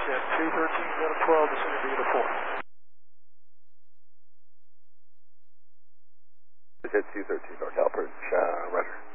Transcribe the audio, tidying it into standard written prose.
Jet 213, go to 12, descending to unit 4. Jet 213, NorCal approach, roger.